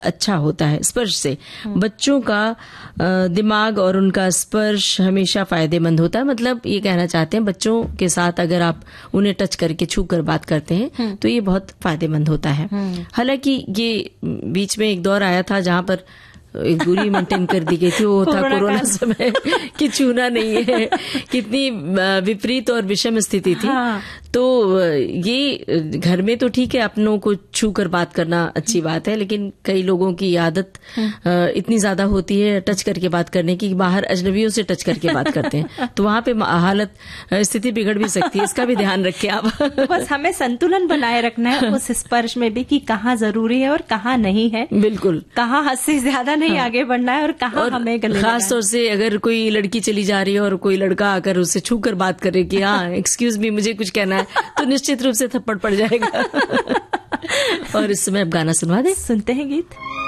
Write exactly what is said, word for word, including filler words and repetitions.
अच्छा होता है स्पर्श से। बच्चों का दिमाग और उनका स्पर्श हमेशा फायदेमंद होता है। मतलब ये कहना चाहते हैं बच्चों के साथ अगर आप उन्हें टच करके छू कर बात करते हैं तो ये बहुत फायदेमंद होता है। हालांकि ये बीच में एक दौर आया था जहां पर एक दूरी मेंटेन कर दी गई थी, वो था कोरोना समय कि छूना नहीं है। कितनी विपरीत और विषम स्थिति थी। हाँ। तो ये घर में तो ठीक है अपनों को छू कर बात करना अच्छी बात है, लेकिन कई लोगों की आदत इतनी ज्यादा होती है टच करके बात करने की, बाहर अजनबियों से टच करके बात करते हैं तो वहां पे हालत स्थिति बिगड़ भी सकती है। इसका भी ध्यान रखें आप। बस हमें संतुलन बनाए रखना है उस स्पर्श में भी कि कहाँ जरूरी है और कहाँ नहीं है। बिल्कुल, कहाँ हद से ज्यादा नहीं हाँ। आगे बढ़ना है और कहाँ हमें गले खास तौर से अगर कोई लड़की चली जा रही है और कोई लड़का आकर उससे छू कर बात करे कि हाँ एक्सक्यूज मी मुझे कुछ कहना है, तो निश्चित रूप से थप्पड़ पड़ जाएगा। और इस समय अब गाना सुनवा दे। सुनते हैं गीत।